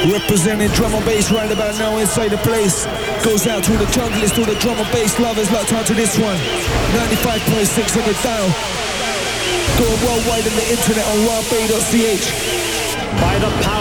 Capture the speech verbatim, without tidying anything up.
Representing drum and bass right about now inside the place. Goes out to all the junglers, all the drum and bass lovers locked onto this one. ninety-five point six on the dial. Going worldwide on the internet on raw bay dot c h. By the power